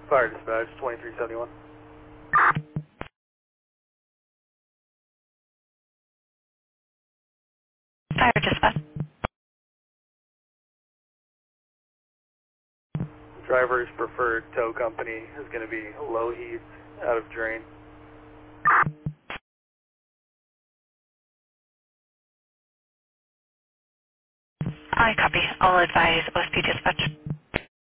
Fire dispatch, 2371. Fire dispatch. Driver's preferred tow company is going to be low heat out of drain. I copy. I'll advise OSP dispatch.